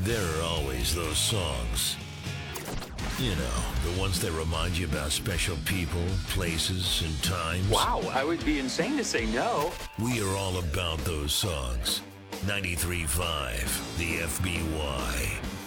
There are always those songs. You know, the ones that remind you about special people, places, and times. Wow, I would be insane to say no. We are all about those songs. 93.5, the FBY.